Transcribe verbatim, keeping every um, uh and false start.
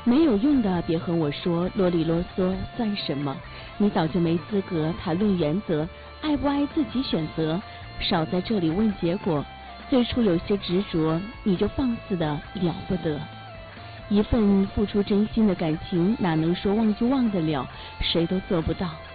没有用的别和我说，啰里啰嗦算什么？你早就没资格谈论原则，爱不爱自己选择，少在这里问结果。最初有些执着，你就放肆的了不得。一份付出真心的感情，哪能说忘就忘得了？谁都做不到。